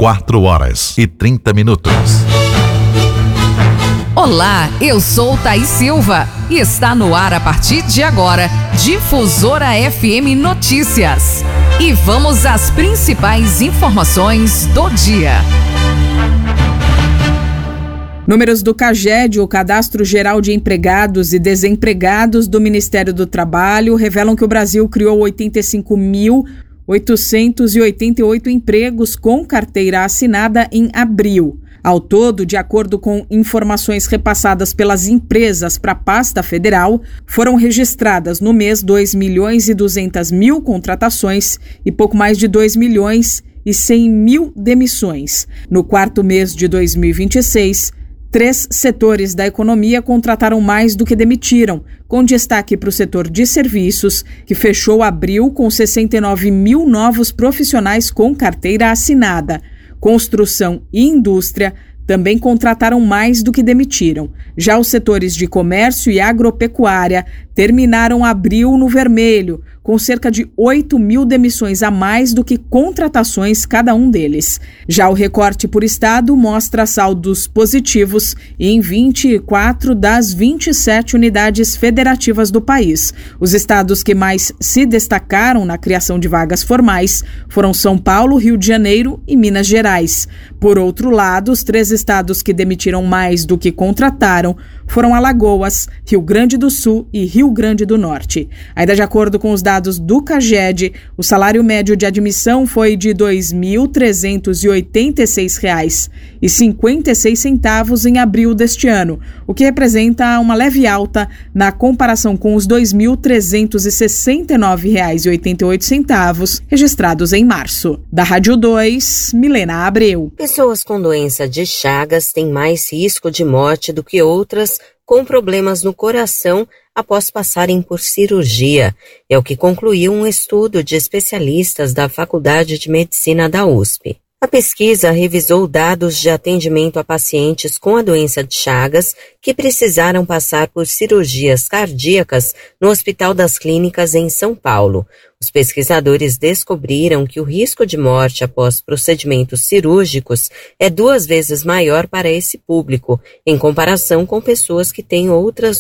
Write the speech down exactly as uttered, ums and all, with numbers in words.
quatro horas e trinta minutos. Olá, eu sou Thaís Silva e está no ar a partir de agora, Difusora F M Notícias. E vamos às principais informações do dia. Números do CAGED, o Cadastro Geral de Empregados e Desempregados do Ministério do Trabalho, revelam que o Brasil criou oitenta e cinco mil oitocentos e oitenta e oito empregos com carteira assinada em abril. Ao todo, de acordo com informações repassadas pelas empresas para a pasta federal, foram registradas no mês dois milhões e duzentas mil contratações e pouco mais de dois milhões e cem mil demissões. No quarto mês de dois mil e vinte e seis, três setores da economia contrataram mais do que demitiram, com destaque para o setor de serviços, que fechou abril com sessenta e nove mil novos profissionais com carteira assinada. Construção e indústria também contrataram mais do que demitiram. Já os setores de comércio e agropecuária terminaram abril no vermelho, com cerca de oito mil demissões a mais do que contratações cada um deles. Já o recorte por estado mostra saldos positivos em vinte e quatro das vinte e sete unidades federativas do país. Os estados que mais se destacaram na criação de vagas formais foram São Paulo, Rio de Janeiro e Minas Gerais. Por outro lado, os três estados que demitiram mais do que contrataram foram Alagoas, Rio Grande do Sul e Rio Grande do Norte. Ainda de acordo com os dados do CAGED, o salário médio de admissão foi de dois mil trezentos e oitenta e seis reais e cinquenta e seis centavos em abril deste ano, o que representa uma leve alta na comparação com os dois mil trezentos e sessenta e nove reais e oitenta e oito centavos registrados em março. Da Rádio dois, Milena Abreu. Pessoas com doença de Chagas têm mais risco de morte do que outras com problemas no coração após passarem por cirurgia. É o que concluiu um estudo de especialistas da Faculdade de Medicina da U S P. A pesquisa revisou dados de atendimento a pacientes com a doença de Chagas que precisaram passar por cirurgias cardíacas no Hospital das Clínicas em São Paulo. Os pesquisadores descobriram que o risco de morte após procedimentos cirúrgicos é duas vezes maior para esse público, em comparação com pessoas que têm outras